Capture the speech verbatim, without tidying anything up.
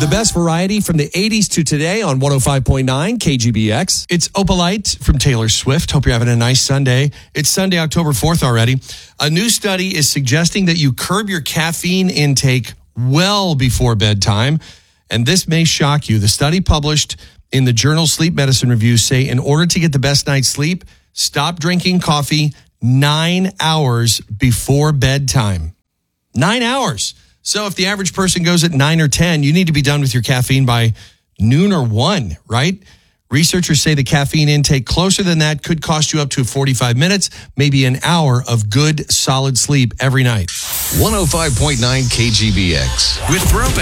The best variety from the eighties to today on one oh five point nine K G B X. It's Opalite from Taylor Swift. Hope you're having a nice Sunday. It's Sunday, October fourth already. A new study is suggesting that you curb your caffeine intake well before bedtime, and this may shock you. The study published in the journal Sleep Medicine Review say in order to get the best night's sleep, stop drinking coffee nine hours before bedtime. Nine hours. So if the average person goes at nine or ten, you need to be done with your caffeine by noon or one, right? Researchers say the caffeine intake closer than that could cost you up to forty-five minutes, maybe an hour of good, solid sleep every night. one oh five point nine K G B X with Propane.